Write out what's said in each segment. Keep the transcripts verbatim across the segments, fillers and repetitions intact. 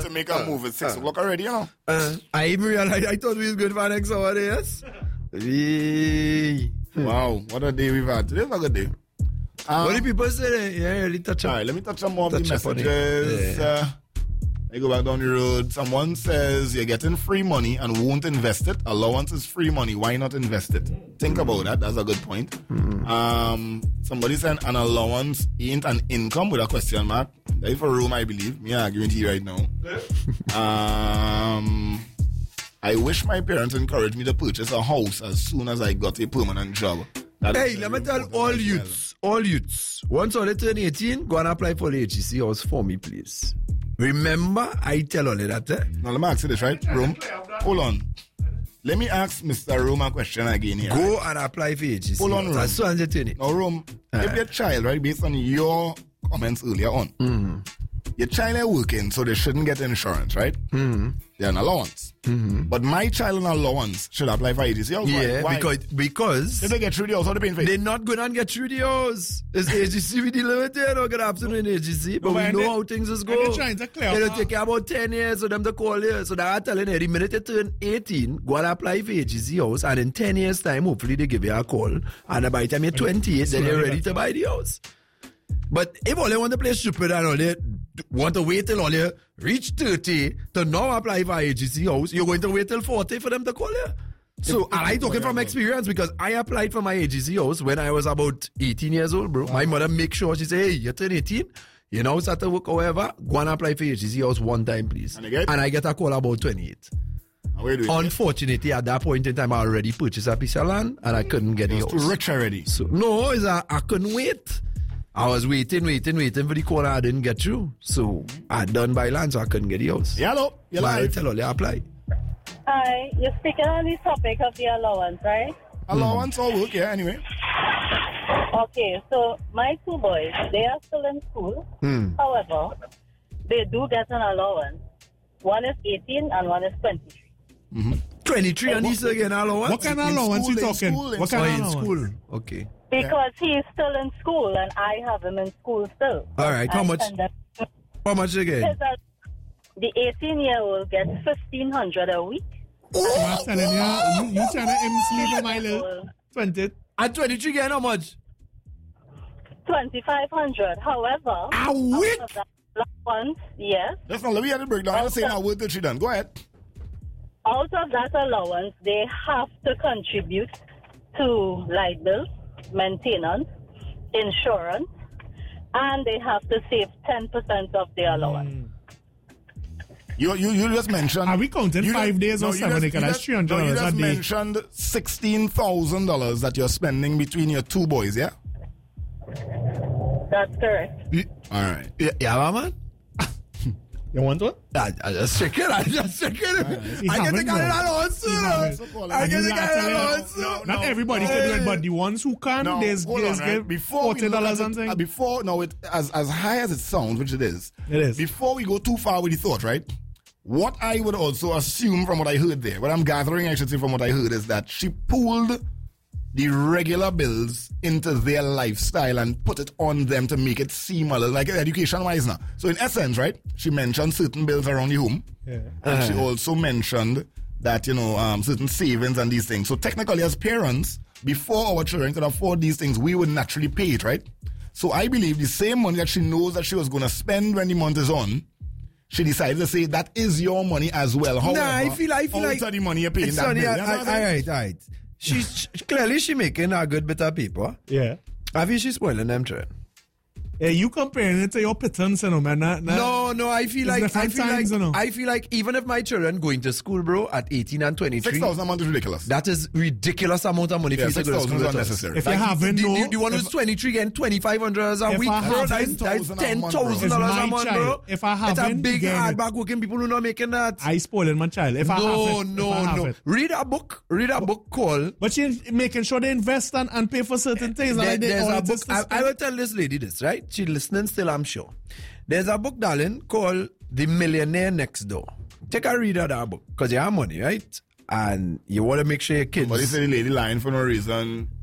to make a move at six uh, o'clock already, you know. Uh, I even realized, I thought we was good for next hour, yes? Hey. Wow, what a day we've had. Today's a good day. Um, what do people say? Yeah, really touch up. All right, let me touch on more of the messages. Yeah. Uh, I go back down the road. Someone says you're getting free money and won't invest it. Allowance is free money. Why not invest it? Think about that. That's a good point. Mm-hmm. Um, somebody said an allowance ain't an income with a question mark. That is for room, I believe. Me, I guarantee you right now. um, I wish my parents encouraged me to purchase a house as soon as I got a permanent job. That hey, let me tell all youths, well. all youths, once they turn eighteen, go and apply for the H E C house for me, please. Remember, I tell all of that, eh? Now, let me ask you this, right, Rome? Hold on. Let me ask Mister Rome a question again here. Go right? and apply for H E C. Hold on, Rome. As soon as you turn it. Now, Rome, uh, if your child, right, based on your comments earlier on, mm-hmm. your child is working, so they shouldn't get insurance, right? Mm-hmm. They're an allowance. Mm-hmm. But my child on allowance should apply for H E C. Yeah, why? because because if they get through the house, how they paying for it? They're not going to get through the house. Is H E C with the limited or good afternoon H E C? But no, we know they, how things is going. They're trying to clear It'll take about ten years for them to call you. So they're telling you, the minute you turn eighteen, go and apply for H E C house, and in ten years' time, hopefully they give you a call. And by the time you're twenty-eight, then you're ready to buy the house. But if all they want to play stupid and all they want to wait till all you reach thirty to now apply for H E C house, you're going to wait till forty for them to call you. So, and I talking from experience because I applied for my H E C house when I was about eighteen years old, bro. Wow. My mother make sure, she say, hey, you turn eighteen, you know, start to work, however, go and apply for H E C house one time, please. And, and I get a call about twenty-eight. Unfortunately, at that point in time, I already purchased a piece of land and I couldn't get it. It was too rich already. So, no, it's a, I couldn't wait. I was waiting, waiting, waiting for the call. I didn't get through. So I done by land, so I couldn't get the house. Hello. You're live. I tell all they apply. Hi. You're speaking on the topic of the allowance, right? Allowance mm. or work, yeah, anyway. Okay, so my two boys, they are still in school. Mm. However, they do get an allowance. One is eighteen and one is twenty-three. Mm-hmm. twenty-three and he's again allowance? What kind of allowance you talking? School, what kind of allowance? In school. Okay. Because yeah. he is still in school and I have him in school still. All right, how much? How much again? The eighteen-year-old gets fifteen hundred dollars a week. Oh, I'm telling you, you, you trying to him sleep in my little twenty. And twenty-three again, how much? twenty-five hundred dollars. However, a week? Allowance, yes. That's not, let me have the breakdown. I'm saying now word that she done. Go ahead. Out of that allowance, they have to contribute to light bills, maintenance, insurance, and they have to save ten percent of the allowance. Mm. You, you you just mentioned... Are we counting five days no, or seven? Just, that's three hundred dollars no, you just a day. mentioned sixteen thousand dollars that you're spending between your two boys, yeah? That's correct. All right. Yeah, yeah man? You want one? I, I just check it. I just check it. Right. I get the guy allowance too. I get the guy allowance too. Not no, everybody no, can do it, but the ones who can, no, there's, there's on, right? Before forty dollars something. Uh, before, no, it, as, as high as it sounds, which it is. It is. Before we go too far with the thought, right? What I would also assume from what I heard there, what I'm gathering, I should say, from what I heard is that she pooled the regular bills into their lifestyle and put it on them to make it seem a little like education-wise now. So in essence, right, she mentioned certain bills around the home. Yeah. And uh-huh. she also mentioned that, you know, um, certain savings and these things. So technically as parents, before our children could afford these things, we would naturally pay it, right? So I believe the same money that she knows that she was going to spend when the month is on, she decided to say that is your money as well. However, nah, I feel, I feel like... the money you're paying that funny, bill. I, I, all right, all right. She's clearly she making a good bit of paper. Yeah. I feel she's spoiling them trade. Yeah, you comparing it to your pittance, you know, man. Not, not, no, no, I feel like I feel times, like you know. I feel like even if my children going to school, bro, at eighteen and twenty-three, six thousand a month is ridiculous. That is ridiculous amount of money yeah, for you to go to school. Is unnecessary. If like, you haven't, the, no, the, the one who's twenty-three getting twenty-five hundred dollars a week, bro, that's ten thousand dollars a month, bro. If I haven't, it's a big hardback working people who not making that. I spoiling my child. If no, I have it, no, if I have no. it. Read a book. Read a book called. But she making sure they invest and, and pay for certain things. There, like there's they, a book. I, I will tell this lady this, right? She's listening still, I'm sure. There's a book, darling, called The Millionaire Next Door. Take a read of that book, because you have money, right? And you want to make sure your kids... But you say the lady lying for no reason.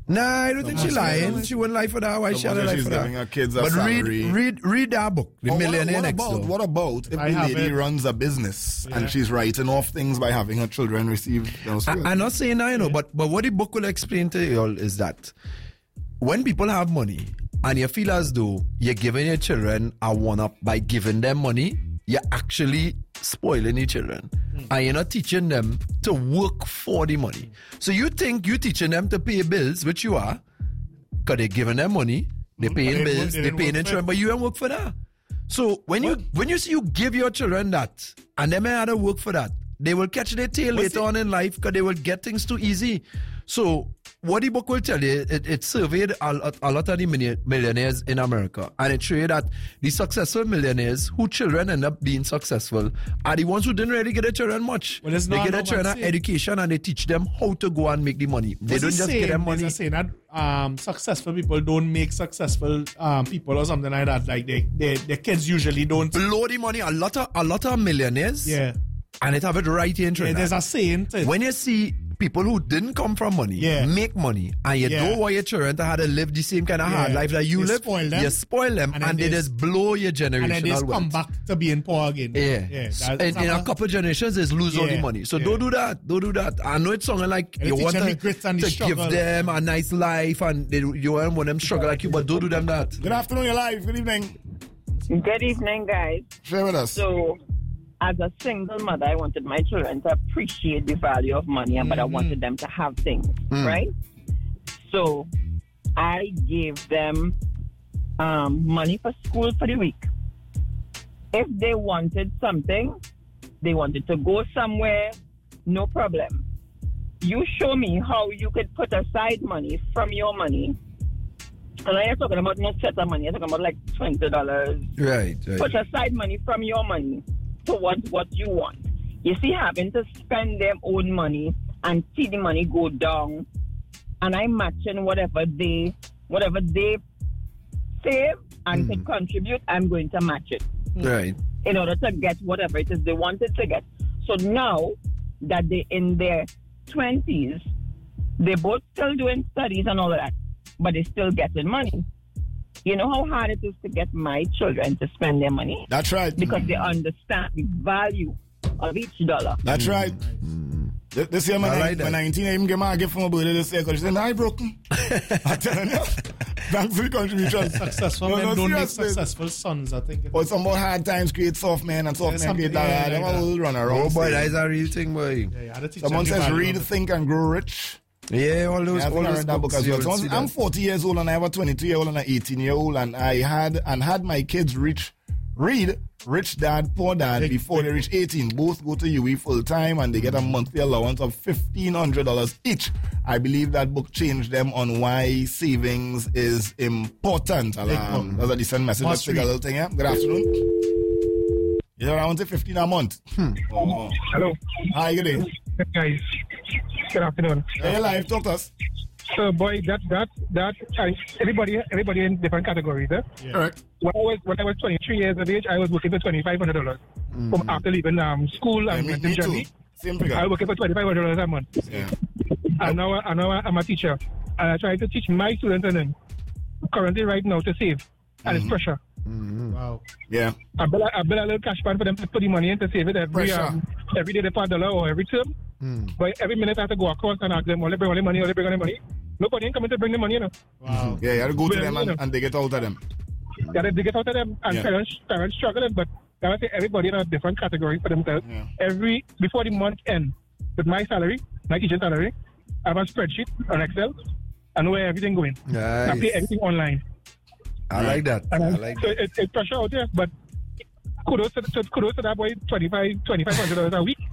Nah, I don't think No, she she's lying. lying. She wouldn't lie for that. Why No she wonder lie she's for giving that? her kids a but salary. read, read, read that book, The But what- Millionaire what, Next about, Door. what about if I the have lady it. runs a business Yeah. and she's writing off things by having her children receive those? I, I'm not saying that, you know, but but what the book will explain to you all is that when people have money and you feel as though you're giving your children a one up by giving them money, you're actually spoiling your children. Mm. And you're not teaching them to work for the money. So you think you're teaching them to pay bills, which you are, because they're giving them money, they're paying they bills, work- they they're didn't paying work for insurance, it. but you don't work for that. So when you when you see you give your children that, and they may have to work for that, they will catch their tail But later see- on in life because they will get things too easy. So what the book will tell you, it, it surveyed a, a, a lot of the million- millionaires in America, and it showed that the successful millionaires whose children end up being successful are the ones who didn't really get their children much. Well, it's they not get their no children man say- education and they teach them how to go and make the money. They What's don't he just saying? give them There's money. a saying that um, successful people don't make successful um, people or something like that. Like they, they, their kids usually don't. Blow the money. A lot of a lot of millionaires, Yeah. and it have it right here in yeah Trinidad. there's a saying. To it. When you see people who didn't come from money Yeah. make money, and you Yeah. don't want your children to have to live the same kind of hard Yeah. life that you You live, spoil them. you spoil them, And and, then they they- just blow your and then they generational just come wealth. back to being poor again. Yeah, yeah. S- That's in, in a how- couple generations, they lose all the Yeah. money. So Yeah. don't do that. Don't do that. I know it's sounding like And you teach want them to, the grit and the to give struggle. them a nice life, and they, you want want them struggle like you, but don't do them that. Good afternoon, you're live. Good evening. Good evening, guys. Share with us. So, as a single mother, I wanted my children to appreciate the value of money, but I wanted them to have things, right? So, I gave them um, money for school for the week. If they wanted something, they wanted to go somewhere, no problem. You show me how you could put aside money from your money. And I'm not talking about no set of money. I'm talking about like twenty dollars. Right, right. Put aside money from your money towards what you want. You see, having to spend their own money and see the money go down, and I'm matching whatever they whatever they save and can contribute, I'm going to match it Right. in order to get whatever it is they wanted to get. So now that they're in their twenties, they're both still doing studies and all of that, but they're still getting money. You know how hard it is to get my children to spend their money? That's right. Because they understand the value of each dollar. That's right. This, this year, my, I like my that. nineteen, I even gave my gift for my birthday this year because she said, nah, I broken. I'm telling you. Thanks for the contribution. Successful No, men no, don't make seriously. successful sons, I think. Or some more hard times create soft men and soft Yeah, men some- create yeah, that. like Them that. all run around. Oh boy, saying. that is a real thing, boy. Yeah, you had to teach Someone them the says, value read, of it. think, and grow rich. Yeah, all those, Yeah, I all think I those read that book books, as you well. will So see I'm that. forty years old and I have a twenty-two year old and an eighteen year old, and I had and had my kids reach read Rich Dad Poor Dad Big- before big they reach eighteen. Both go to U E full time and they get a monthly allowance of fifteen hundred dollars each. I believe that book changed them on why savings is important. Um, book. that's a decent message. Let's Must take a read. little thing. Yeah? Good afternoon. Yeah, I want to say fifteen a month. Oh. Hello, Hi, good day. guys. Good afternoon. Hey, live, talk to us. So, boy, that that that I, everybody everybody in different categories. Eh? Correct. When I was when I was twenty-three years of age, I was working for twenty-five hundred dollars from after leaving um school Yeah, and me, went me to too. Germany. Same I was figure. working for twenty-five hundred dollars a month, Yeah. and now I- and now I'm a teacher, and I try to teach my students and them currently right now to save, and it's pressure. Wow. Yeah. I build, a, I build a little cash fund for them to put the money in to save it every Pressure. um, every day they pay a dollar or every term. But every minute I have to go across and ask them, "Will they bring all the money? Will they bring all the money?" Nobody ain't coming to bring the money, you know. Wow. Yeah, you have to go to Well, them you and, know. and they get out of them. Yeah, they, they get out of them, and Yeah. parents parents struggling. But I would say everybody in a different category for themselves. Yeah. Every before the month end, with my salary, my teacher salary, I have a spreadsheet on Excel. I know where everything going. I pay Nice. everything online. I like that. I And like so that. it, it's pressure out there, but kudos to, to, kudos to that boy, twenty-five hundred dollars a week.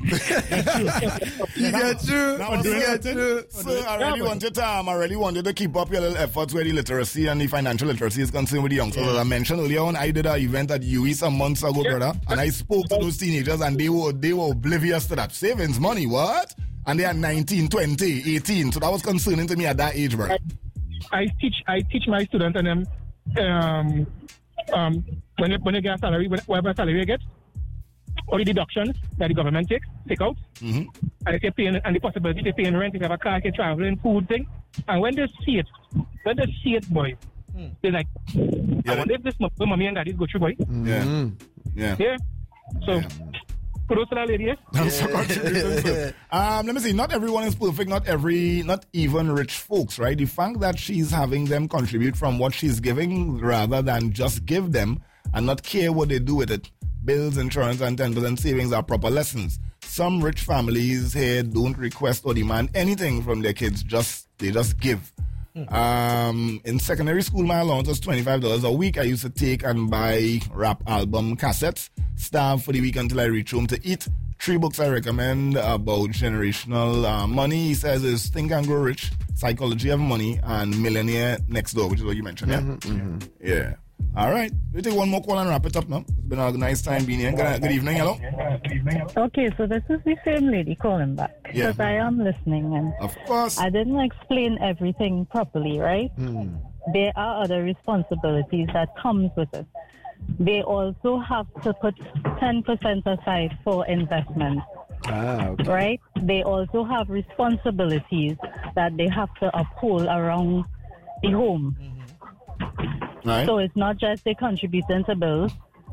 You get through. That was You it. get through. So I really Yeah, wanted to, um, I really wanted to keep up your little efforts where the literacy and the financial literacy is concerned with the youngsters. As I mentioned earlier on, I did an event at U E some months ago, Yeah. brother, and I spoke to those teenagers and they were they were oblivious to that. Savings money, what? And they are nineteen, twenty, eighteen. So that was concerning to me at that age, bro. I teach I teach my students and them um um when they, when they get a salary, when- whatever salary they get, all the deductions that the government takes, take out, Mm-hmm. and if you're paying, and the possibility they're paying rent, if you have a car, if you're traveling, food thing. And when they see it, when they see it, boy, mm. they're like, I wonder if this mommy and daddy's go through, boy. Yeah. Yeah. Yeah. So, kudos to that lady, eh? That's a contribution. Um, let me see. Not everyone is perfect. Not every, not even rich folks, right? The fact that she's having them contribute from what she's giving rather than just give them and not care what they do with it. Bills, insurance, and ten percent savings are proper lessons. Some rich families here don't request or demand anything from their kids. Just they just give. Mm-hmm. Um, in secondary school, my allowance was twenty-five dollars a week. I used to take and buy rap album cassettes, starve for the week until I reach home to eat. Three books I recommend about generational uh, money. He says is Think and Grow Rich, Psychology of Money, and Millionaire Next Door, which is what you mentioned, yeah? Mm-hmm, mm-hmm. Yeah. All right. We'll take one more call and wrap it up now. It's been a nice time being here. Good, good evening. Hello. Okay, so this is the same lady calling back. Yeah. Because I am listening. And of course. I didn't explain everything properly, right? Mm. There are other responsibilities that comes with it. They also have to put ten percent aside for investment. Ah, okay. Right? They also have responsibilities that they have to uphold around the home. Right. So it's not just they contributing to bills.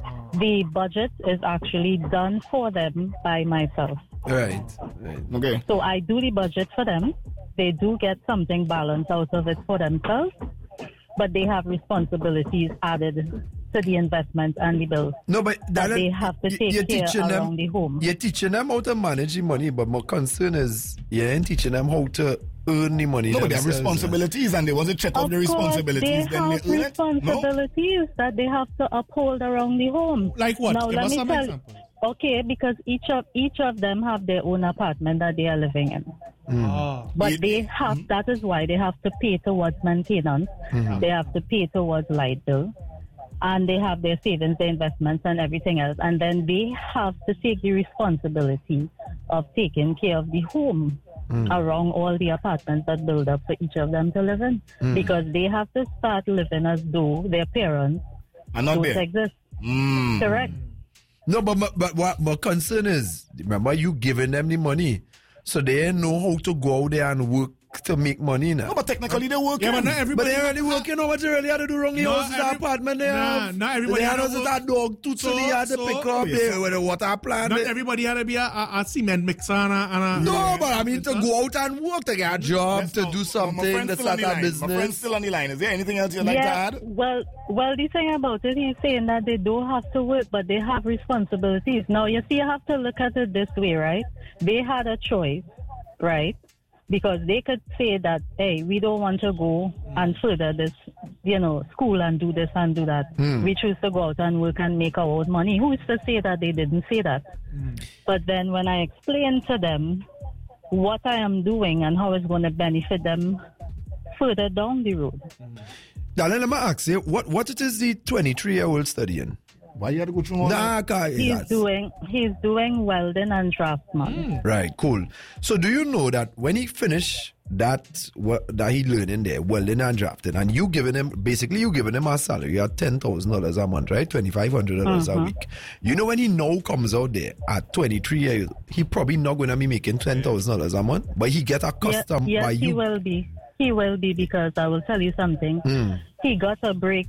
The budget is actually done for them by myself. Right. right. Okay. So I do the budget for them. They do get something balanced out of it for themselves, but they have responsibilities added to the investment and the bills. No, but that Darren, they have to take you're care teaching around them, the home. You're teaching them how to manage the money, but my concern is you ain't teaching them how to earn the money. No, but they have responsibilities, and they want to check off Of the course, responsibilities. they then have they earn responsibilities it. No? that they have to uphold around the home. Like what? Now Give let us me some tell examples. Okay, because each of each of them have their own apartment that they are living in. Mm. Oh. But Yeah. they have, mm-hmm. that is why they have to pay towards maintenance. Mm-hmm. They have to pay towards light bill. And they have their savings, their investments, and everything else. And then they have to take the responsibility of taking care of the home mm. around all the apartments that build up for each of them to live in. Mm. Because they have to start living as though their parents I'm not don't there. exist. Mm. Correct? No, but, my, but what my concern is, remember you giving them the money, so they know how to go out there and work to make money now. No, but technically they're working. Yeah, but not everybody. But they already working on what they really had to do wrong. The house is an apartment they nah, have. not everybody They had had to us work. that dog tooth, so, so they had to so- pick up yes. there with the water plant. Not They- everybody had to be a, a, a cement mixer and a, and a No, but I mean to go out and work, to get a job, Yes, to no. do My something, friend's to still on start the a line. My friend's business. still on the line. Is there anything else you'd like to Yeah, add? well, well, the thing about it, he's saying that they don't have to work, but they have responsibilities. Now, you see, you have to look at it this way, right? They had a choice, right? Because they could say that, hey, we don't want to go and further this, you know, school and do this and do that. Mm. We choose to go out and work and make our own money. Who is to say that they didn't say that? Mm. But then when I explain to them what I am doing and how it's going to benefit them further down the road. Mm. Darling, let me ask you, what, what it is the twenty-three-year-old studying? Why you had to go through all Nah, that? cause He's that's- doing he's doing welding and draftsman. Right, cool. So do you know that when he finish that what that he learning there, welding and drafting, and you giving him basically you giving him a salary at ten thousand dollars a month, right? Twenty five hundred dollars Uh-huh. a week. You know when he now comes out there at twenty three years, he probably not gonna be making ten thousand dollars a month, but he get a custom yes, by he you. will be. He will be because I will tell you something. Mm. He got a break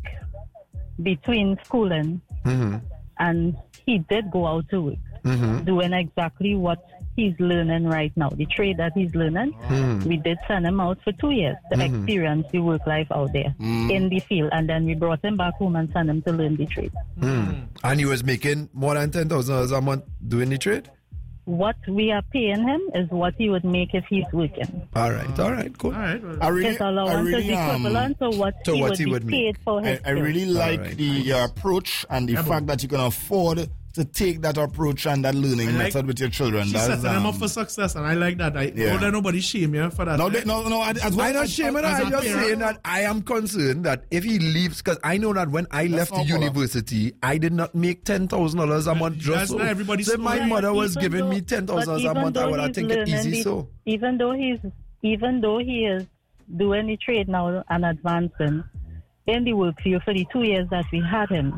between schooling Mm-hmm. and he did go out to work, Mm-hmm. doing exactly what he's learning right now, the trade that he's learning. Mm. We did send him out for two years to Mm-hmm. experience the work life out there in the field, and then we brought him back home and sent him to learn the trade. Mm. And he was making more than ten thousand dollars a month doing the trade. What we are paying him is what he would make if he's working. All right, all right, cool. All right. well, I really, His I allowance really, is um, equivalent to what to he what would he be would paid make. for I, his I really skills. like right. the uh, approach and the fact that you can afford to take that approach and that learning I like- method with your children. She's That's, setting them up um, for success, and I like that. I Yeah. don't let nobody shame you for that. no, they, no, no. I, as well, I'm not as- shaming as her. a I'm just parent- saying that I am concerned that if he leaves, because I know that when I left not the university, I did not make ten thousand dollars a month. Just That's so. not everybody's So if my story. mother was Even giving though- me ten thousand dollars but a even month, I though would have he's taken it learning easy. the- So even though he's even though he is doing the trade now and advancing in the work field for the two years that we had him,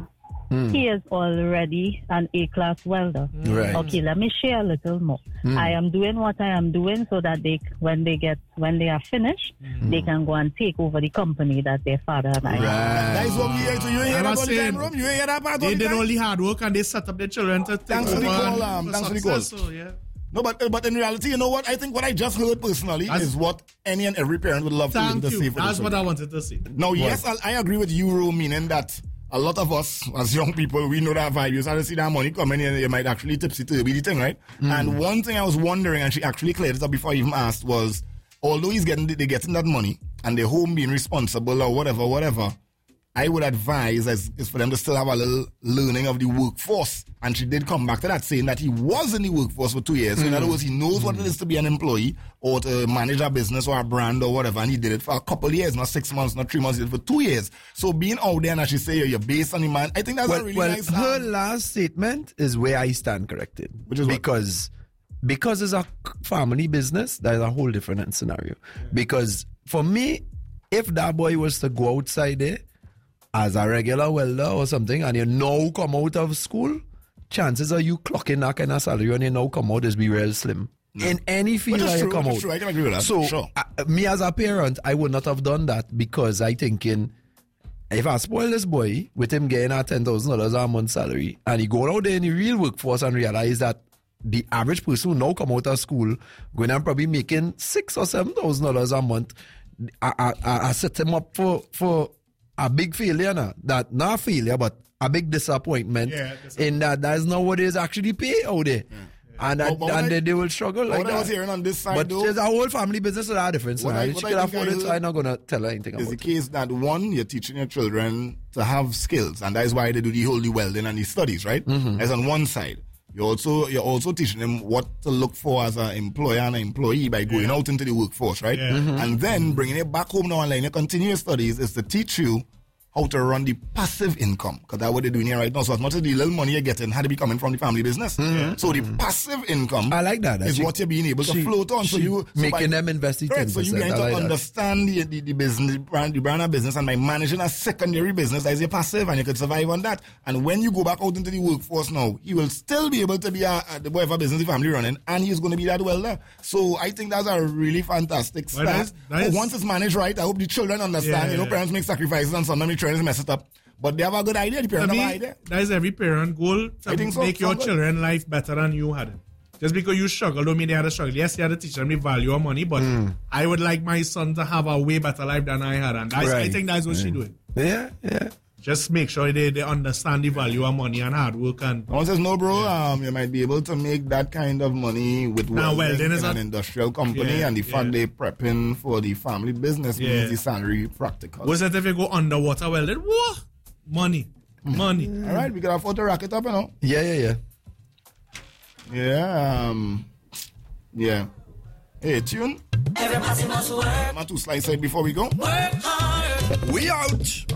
Mm. He is already an A-class welder. Right. Okay, let me share a little more. Mm. I am doing what I am doing so that they, when they get, when they are finished, mm. they can go and take over the company that their father and I right. have. That is what we hear. So you hear that all the time, Rom? You hear that part all They the did time? all the hard work and they set up their children to take Thanks for the over call, um, for thanks for the call. success, so, yeah. No, but but in reality, you know what? I think what I just heard personally That's, is what any and every parent would love to, thank to you. say for That's the what I wanted to say. No, what? yes, I, I agree with you, Ro, meaning that a lot of us, as young people, we know that vibe. You start to see that money coming in and you might actually tipsy-turvy the thing, right? Mm. And one thing I was wondering, and she actually cleared it up before I even asked, was although he's getting, they're getting that money and their home being responsible or whatever, whatever, I would advise is, is for them to still have a little learning of the workforce. And she did come back to that, saying that he was in the workforce for two years. So mm. in other words, he knows mm. what it is to be an employee or to manage a business or a brand or whatever. And he did it for a couple of years, not six months, not three months, he did it for two years. So being out there and as she say, you're based on the man, I think that's well, a really well, nice... Her um, last statement is where I stand corrected. Which is because, because it's a family business, that is a whole different scenario. Yeah. Because for me, if that boy was to go outside there, as a regular welder or something, and you now come out of school, chances are you clocking that kind of salary and you now come out is be real slim. No. In any field that you come out. True. I can agree with that. So, sure. uh, me as a parent, I would not have done that because I thinking, if I spoil this boy with him getting a ten thousand dollars a month salary and he go out there in the real workforce and realize that the average person who now come out of school going and probably making six or seven thousand dollars a month, I, I, I, I set him up for, for a big failure now. That not a failure, but a big disappointment yeah, in that that's not what is actually pay out there. Yeah. And that, but, but and I, they, they will struggle like what that. I was hearing on this side, but though, there's a whole family business that are different. So I, she can afford it, so I'm not going to tell her anything about it. It's the case that, one, you're teaching your children to have skills, and that is why they do the whole the welding and the studies, right? Mm-hmm. That's on one side. You're also you're also teaching them what to look for as an employer and an employee by going yeah. out into the workforce, right? Yeah. Mm-hmm. And then bringing it back home now and letting you continue your studies is to teach you how to run the passive income, because that's what they're doing here right now. So as much as the little money you're getting had to be coming from the family business. Mm-hmm. So the mm-hmm. passive income, I like that. is she, what you're being able to she, float on. So you making so by, them invest in right, so you're going to like understand the, the, the business, the brand, the brand of business, and by managing a secondary business that is a passive, and you could survive on that. And when you go back out into the workforce now, you will still be able to be a, a the whatever business the family running, and he's going to be that welder. So I think that's a really fantastic start. Well, nice, nice. Once it's managed right, I hope the children understand. Yeah, you know, yeah. parents make sacrifices, and sometimes the children mess it up. But they have a good idea. The parents have an idea. That is every parent goal to I think so. make your good. children life better than you had it. Just because you struggle don't mean they had a struggle. Yes, you had to teach them the value of money, but mm. I would like my son to have a way better life than I had. And that's, right. I think that's what yeah. she's doing. Yeah, yeah. Just make sure they, they understand the value of money and hard work. And one says, no, bro, yeah. um, you might be able to make that kind of money with now, welding well, in an industrial company, yeah, and the yeah. fact they're prepping for the family business yeah. means the salary practical. What's that if you go underwater welding? What? Money. Money. Mm. All right, we can afford to rack it up, you know. Yeah, yeah, yeah. Yeah, um, yeah. Hey, tune. Everybody must work. My two slides side before we go. Work hard. We out.